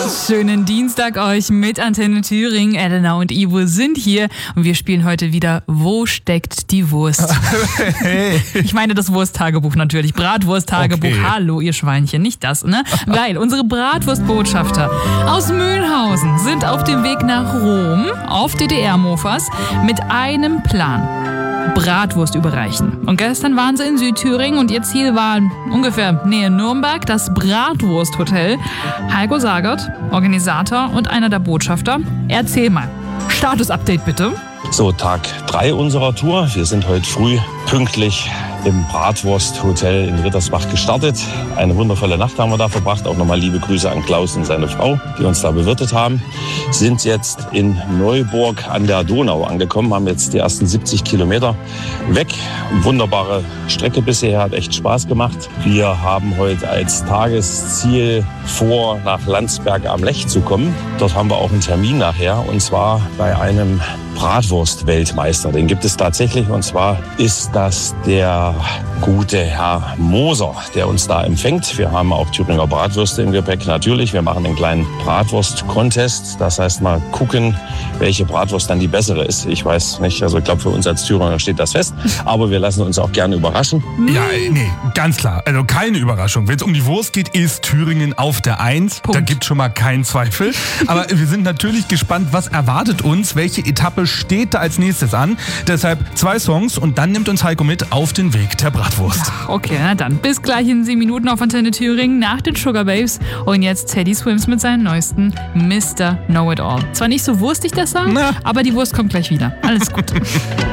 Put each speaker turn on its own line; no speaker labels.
Schönen Dienstag euch mit Antenne Thüringen. Elena und Ivo sind hier und wir spielen heute wieder Wo steckt die Wurst?
Hey.
Ich meine das Wursttagebuch natürlich. Bratwursttagebuch.
Okay.
Hallo, ihr Schweinchen. Nicht das, ne? Weil unsere Bratwurstbotschafter aus Mühlhausen sind auf dem Weg nach Rom auf DDR-Mofas mit einem Plan. Bratwurst überreichen. Und gestern waren sie in Südthüringen und ihr Ziel war ungefähr Nähe Nürnberg, das Bratwursthotel. Heiko Sagert, Organisator und einer der Botschafter. Erzähl mal. Status-Update bitte.
So, Tag 3 unserer Tour. Wir sind heute früh pünktlich im Bratwursthotel in Rittersbach gestartet. Eine wundervolle Nacht haben wir da verbracht. Auch nochmal liebe Grüße an Klaus und seine Frau, die uns da bewirtet haben. Sind jetzt in Neuburg an der Donau angekommen, haben jetzt die ersten 70 Kilometer weg. Wunderbare Strecke bisher, hat echt Spaß gemacht. Wir haben heute als Tagesziel vor, nach Landsberg am Lech zu kommen. Dort haben wir auch einen Termin nachher, und zwar bei einem Bratwurst-Weltmeister. Den gibt es tatsächlich, und zwar ist das der gute Herr Moser, der uns da empfängt. Wir haben auch Thüringer Bratwürste im Gepäck, natürlich. Wir machen einen kleinen Bratwurst-Contest. Das heißt, mal gucken, welche Bratwurst dann die bessere ist. Ich weiß nicht, also ich glaube, für uns als Thüringer steht das fest. Aber wir lassen uns auch gerne überraschen.
Ja, nee, ganz klar. Also keine Überraschung. Wenn es um die Wurst geht, ist Thüringen auf der 1.
Punkt.
Da gibt es schon mal keinen Zweifel. Aber wir sind natürlich gespannt, was erwartet uns? Welche Etappe steht da als nächstes an? Deshalb 2 Songs und dann nimmt uns Heiko mit auf den Weg der Bratwurst.
Okay, na dann. Bis gleich in 7 Minuten auf Antenne Thüringen nach den Sugar Babes. Und jetzt Teddy Swims mit seinem neuesten Mr. Know-It-All. Zwar nicht so wurstig, der Song, aber die Wurst kommt gleich wieder. Alles gut.